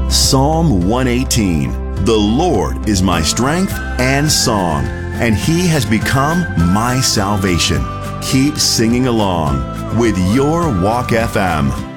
Psalm 118. The Lord is my strength and song, and He has become my salvation. Keep singing along with your Walk FM.